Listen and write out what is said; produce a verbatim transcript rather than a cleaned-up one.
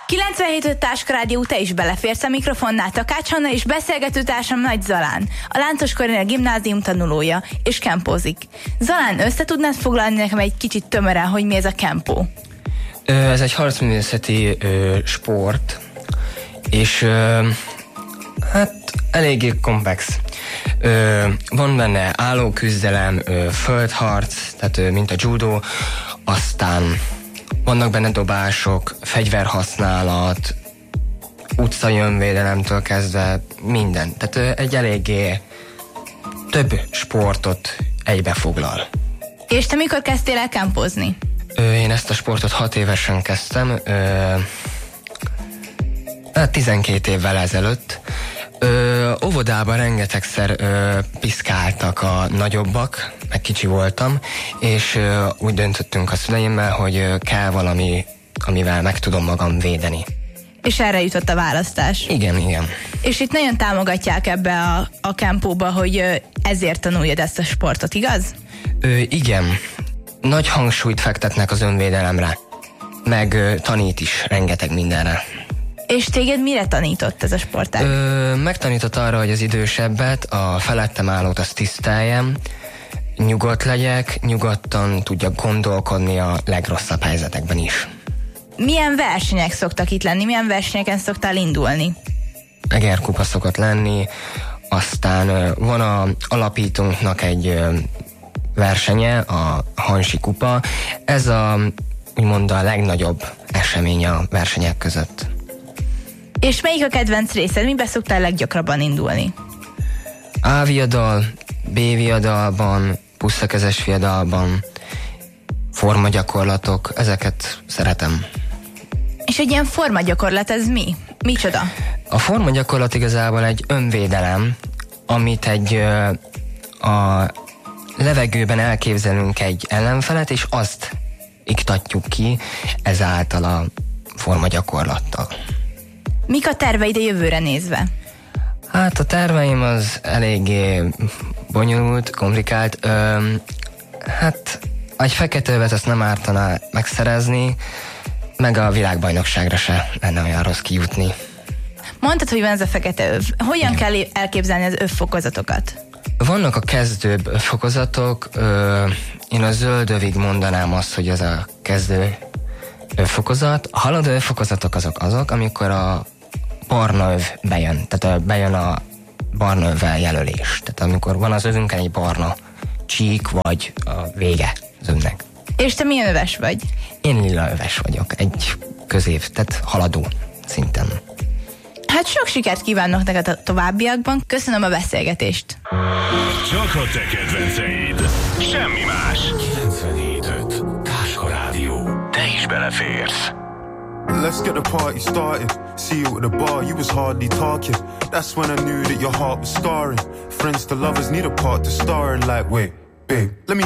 kilencvenhét öt Táska Rádió, te is beleférsz a mikrofonnál, Takács Anna és beszélgetőtársam Nagy Zalán, a Láncos Kornél Gimnázium tanulója, és kempózik. Zalán, össze tudnád foglalni nekem egy kicsit tömören, hogy mi ez a kempó? Ez egy harcművészeti ö, sport, és ö, hát eléggé komplex. Ö, van benne állóküzdelem, ö, földharc, tehát ö, mint a judo, aztán vannak benne dobások, fegyverhasználat, utcai önvédelemtől kezdve minden. Tehát ö, egy eléggé több sportot egybefoglal. És te mikor kezdtél el kempózni? Ö, én ezt a sportot hat évesen kezdtem, ö, tizenkét évvel ezelőtt. Ö, óvodában rengetegszer ö, piszkáltak a nagyobbak, meg kicsi voltam, és ö, úgy döntöttünk a szüleimmel, hogy ö, kell valami, amivel meg tudom magam védeni. És erre jutott a választás. Igen, igen. És itt nagyon támogatják ebbe a, a kempóba, hogy ö, ezért tanuljad ezt a sportot, igaz? Ö, igen. Nagy hangsúlyt fektetnek az önvédelemre, meg ö, tanít is rengeteg mindenre. És téged mire tanított ez a sportág? Ö, megtanított arra, hogy az idősebbet, a felettem állót azt tiszteljem, nyugodt legyek, nyugodtan tudjak gondolkodni a legrosszabb helyzetekben is. Milyen versenyek szoktak itt lenni? Milyen versenyeken szoktál indulni? Egerkupa szokott lenni, aztán ö, van a alapítónknak egy ö, versenye, a Hansi Kupa. Ez a, úgymond a legnagyobb esemény a versenyek között. És melyik a kedvenc részed? Miben szoktál leggyakrabban indulni? A viadal, B viadalban, pusztakezes viadalban, formagyakorlatok, ezeket szeretem. És egy ilyen formagyakorlat, ez mi? Micsoda? A formagyakorlat igazából egy önvédelem, amit egy ö, a levegőben elképzelünk egy ellenfelet, és azt iktatjuk ki ezáltal a formagyakorlattal. Mik a terveid a jövőre nézve? Hát a terveim az eléggé bonyolult, komplikált. Ö, hát egy feketeövet azt nem ártaná megszerezni, meg a világbajnokságra se lenne olyan rossz kijutni. Mondtad, hogy van ez a fekete öv. Hogyan Igen. kell elképzelni az övfokozatokat? Vannak a kezdőbb fokozatok, ö, én a zöld övig mondanám azt, hogy az a kezdő övfokozat. A haladó övfokozatok azok azok, amikor a barna öv bejön, tehát bejön a barna övvel jelölés. Tehát amikor van az övünkön egy barna csík, vagy a vége az övnek. És te milyen öves vagy? Én lila öves vagyok, egy közép, tehát haladó szinten. Hát sok sikert kívánok neked a továbbiakban, köszönöm a beszélgetést. Csak a te kedvenceid, semmi más. kilencvenhét öt Táska Rádió. Te is beleférsz. Let's get the party started. See you at the bar, you was hardly talking. That's when I knew that your heart was scarring. Friends to lovers need a part to star in, like, wait, babe, let me